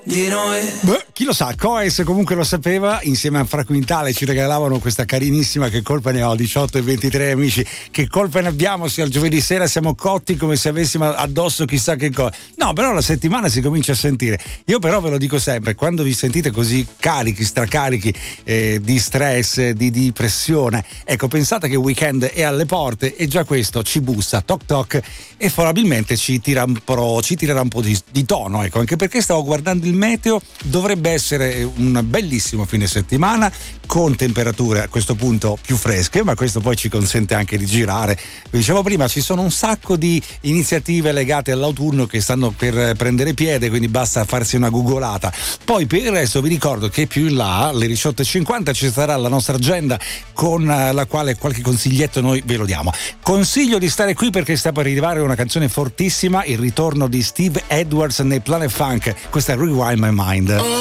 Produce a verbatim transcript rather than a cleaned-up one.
Beh, chi lo sa, Coes comunque lo sapeva, insieme a Fra Quintale ci regalavano questa carinissima Che colpa ne ho, diciotto e ventitré amici, che colpa ne abbiamo se al giovedì sera siamo cotti come se avessimo addosso chissà che cosa. No, però la settimana si comincia a sentire. Io però ve lo dico sempre, quando vi sentite così carichi, stracarichi eh, di stress, di, di pressione, ecco, pensate che il weekend è alle porte e già questo ci bussa, toc toc, e probabilmente ci tira un po', ci tirerà un po' di, di tono, ecco, anche perché stavo guardando il meteo, dovrebbe essere un bellissimo fine settimana con temperature a questo punto più fresche, ma questo poi ci consente anche di girare. Vi dicevo prima, ci sono un sacco di iniziative legate all'autunno che stanno per prendere piede, quindi basta farsi una googolata. Poi per il resto vi ricordo che più in là, alle diciotto e cinquanta, ci sarà la nostra agenda con la quale qualche consiglietto noi ve lo diamo. Consiglio di stare qui perché sta per arrivare una canzone fortissima, il ritorno di Steve Edwards nei Planet Funk. Questa è Rewind My Mind.